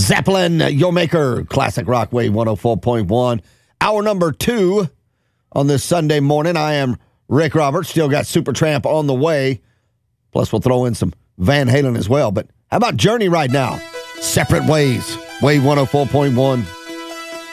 Zeppelin, Your Maker, Classic Rock Wave 104.1. Hour number 2 on this Sunday morning. I am Rick Roberts. Still got Supertramp on the way. Plus, we'll throw in some Van Halen as well. But how about Journey right now? Separate Ways, Wave 104.1.